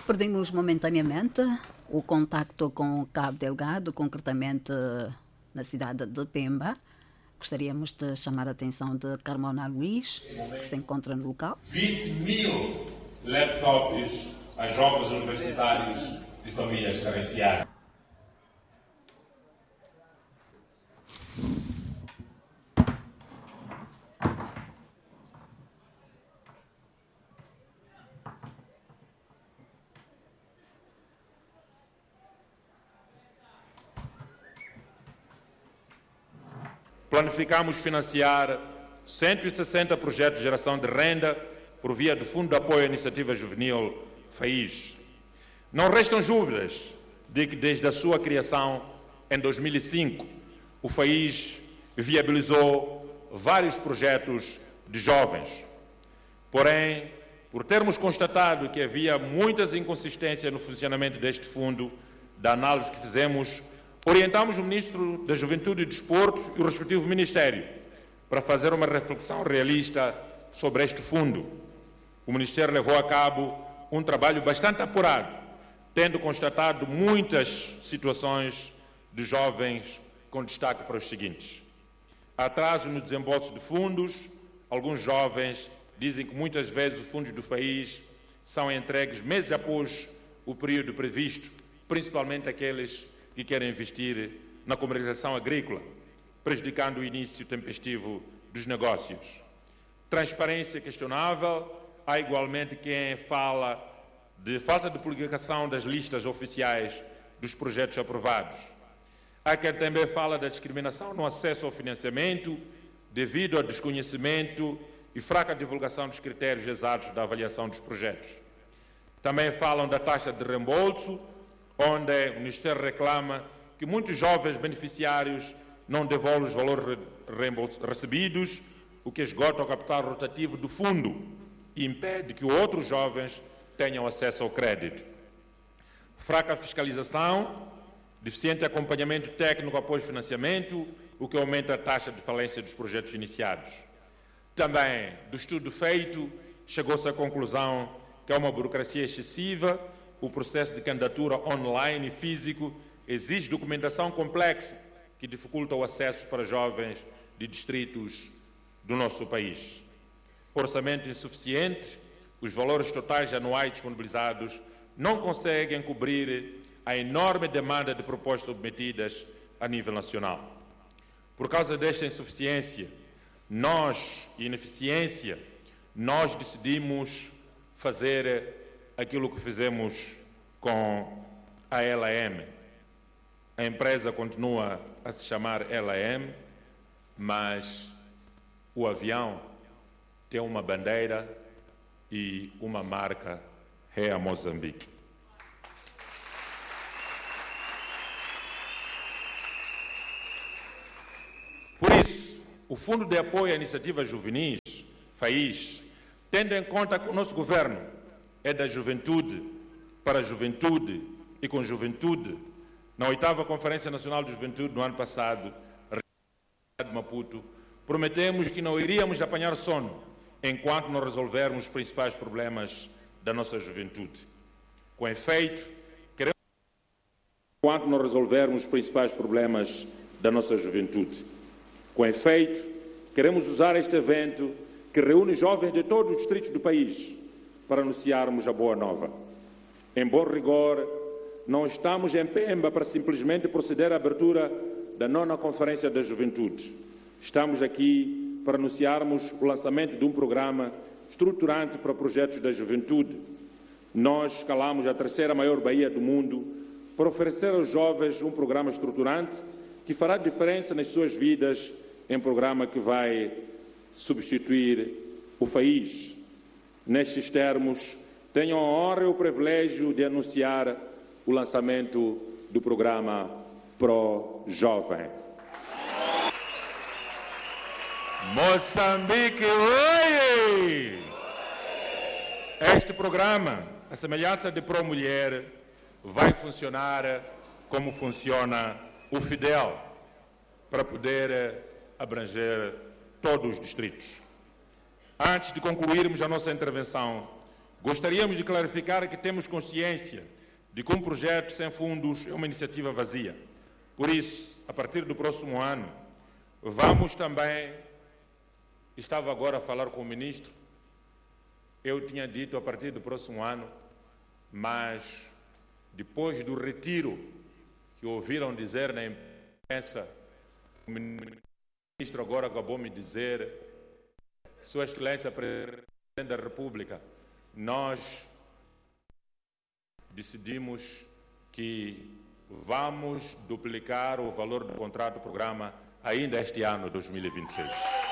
Perdemos momentaneamente o contacto com o Cabo Delgado, concretamente na cidade de Pemba. Gostaríamos de chamar a atenção de Carmona Luís, que se encontra no local. 20.000 laptops a jovens universitários e famílias carenciadas. Planificamos financiar 160 projetos de geração de renda por via do Fundo de Apoio à Iniciativa Juvenil FAIS. Não restam dúvidas de que desde a sua criação em 2005, o FAIS viabilizou vários projetos de jovens. Porém, por termos constatado que havia muitas inconsistências no funcionamento deste fundo, da análise que fizemos, orientamos o Ministro da Juventude e Desporto e o respectivo Ministério para fazer uma reflexão realista sobre este fundo. O Ministério levou a cabo um trabalho bastante apurado, tendo constatado muitas situações de jovens com destaque para os seguintes: atraso no desembolso de fundos. Alguns jovens dizem que muitas vezes os fundos do FAIS são entregues meses após o período previsto, principalmente aqueles que querem investir na comercialização agrícola, prejudicando o início tempestivo dos negócios. Transparência questionável. Há igualmente quem fala de falta de publicação das listas oficiais dos projetos aprovados. Há quem também fala da discriminação no acesso ao financiamento devido ao desconhecimento e fraca divulgação dos critérios exatos da avaliação dos projetos. Também falam da taxa de reembolso, onde o Ministério reclama que muitos jovens beneficiários não devolvem os valores recebidos, o que esgota o capital rotativo do fundo e impede que outros jovens tenham acesso ao crédito. Fraca fiscalização, deficiente acompanhamento técnico após financiamento, o que aumenta a taxa de falência dos projetos iniciados. Também, do estudo feito, chegou-se à conclusão que há uma burocracia excessiva. O processo de candidatura online e físico exige documentação complexa que dificulta o acesso para jovens de distritos do nosso país. Orçamento insuficiente. Os valores totais anuais disponibilizados não conseguem cobrir a enorme demanda de propostas submetidas a nível nacional. Por causa desta insuficiência e ineficiência, nós decidimos fazer aquilo que fizemos com a LAM. A empresa continua a se chamar LAM, mas o avião tem uma bandeira e uma marca, é a Moçambique. Por isso, o Fundo de Apoio à Iniciativa Juvenis, FAIS, tendo em conta que o nosso governo é da juventude, para a juventude e com juventude, na 8ª Conferência Nacional de Juventude no ano passado, de Maputo, prometemos que não iríamos apanhar sono enquanto não resolvermos os principais problemas da nossa juventude. Com efeito, queremos usar este evento que reúne jovens de todos os distritos do país para anunciarmos a boa nova. Em bom rigor, não estamos em Pemba para simplesmente proceder à abertura da 9ª Conferência da Juventude. Estamos aqui para anunciarmos o lançamento de um programa estruturante para projetos da juventude. Nós escalamos a 3ª maior baía do mundo para oferecer aos jovens um programa estruturante que fará diferença nas suas vidas, em programa que vai substituir o FAIS. Nestes termos, tenho a honra e o privilégio de anunciar o lançamento do programa Pro Jovem. Moçambique, oi! Este programa, a semelhança de Pro Mulher, vai funcionar como funciona o FIDEL, para poder abranger todos os distritos. Antes de concluirmos a nossa intervenção, Gostaríamos de clarificar que temos consciência de que um projeto sem fundos é uma iniciativa vazia. Por isso, a partir do próximo ano, vamos também... Estava agora a falar com o ministro, eu tinha dito a partir do próximo ano, mas depois do retiro que ouviram dizer na imprensa, o ministro agora acabou de me dizer, Sua Excelência Presidente da República, nós decidimos que vamos duplicar o valor do contrato-programa ainda este ano, 2026.